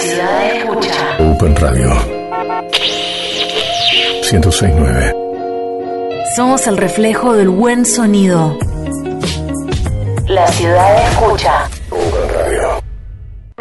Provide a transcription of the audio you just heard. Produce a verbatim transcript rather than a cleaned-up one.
ciudad escucha. Open Radio ciento seis punto nueve. Somos el reflejo del buen sonido. La ciudad escucha.